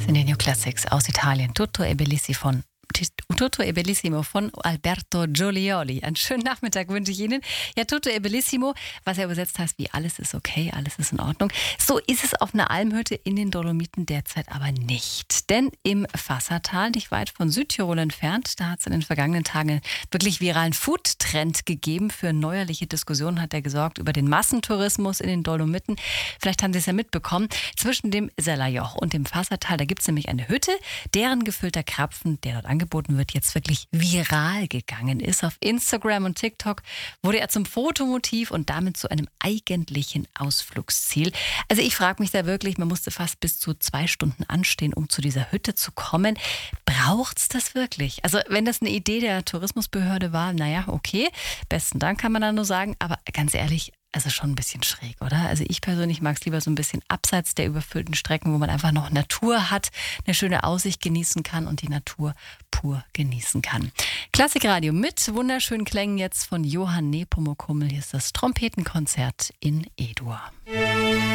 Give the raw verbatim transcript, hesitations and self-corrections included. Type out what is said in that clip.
Sind die New Classics aus Italien. Tutto e bellissimo von Tutto e Bellissimo von Alberto Giolioli. Einen schönen Nachmittag wünsche ich Ihnen. Ja, Tutto e Bellissimo, was ja übersetzt heißt wie alles ist okay, alles ist in Ordnung. So ist es auf einer Almhütte in den Dolomiten derzeit aber nicht. Denn im Fassertal, nicht weit von Südtirol entfernt, da hat es in den vergangenen Tagen einen wirklich viralen Food-Trend gegeben. Für neuerliche Diskussionen hat er gesorgt über den Massentourismus in den Dolomiten. Vielleicht haben Sie es ja mitbekommen. Zwischen dem Sellerjoch und dem Fassertal, da gibt es nämlich eine Hütte, deren gefüllter Krapfen, der dort angeboten wird, jetzt wirklich viral gegangen ist. Auf Instagram und TikTok wurde er zum Fotomotiv und damit zu einem eigentlichen Ausflugsziel. Also ich frage mich da wirklich, man musste fast bis zu zwei Stunden anstehen, um zu dieser Hütte zu kommen. Braucht's das wirklich? Also wenn das eine Idee der Tourismusbehörde war, naja, okay, besten Dank kann man da nur sagen, aber ganz ehrlich, also schon ein bisschen schräg, oder? Also ich persönlich mag es lieber so ein bisschen abseits der überfüllten Strecken, wo man einfach noch Natur hat, eine schöne Aussicht genießen kann und die Natur pur genießen kann. Klassikradio mit wunderschönen Klängen jetzt von Johann Nepomuk Hummel. Hier ist das Trompetenkonzert in E-Dur.